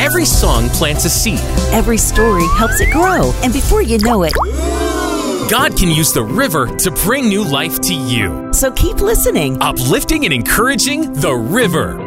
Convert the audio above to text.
Every song plants a seed. Every story helps it grow. And before you know it, God can use the river to bring new life to you. So keep listening. Uplifting and encouraging the river.